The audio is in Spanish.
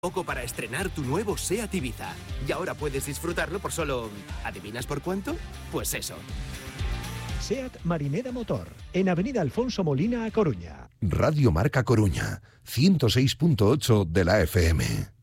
Poco para estrenar tu nuevo SEAT Ibiza. Y ahora puedes disfrutarlo por solo... ¿adivinas por cuánto? Pues eso. SEAT Marinera Motor, en Avenida Alfonso Molina, A Coruña. Radio Marca Coruña, 106.8 de la FM.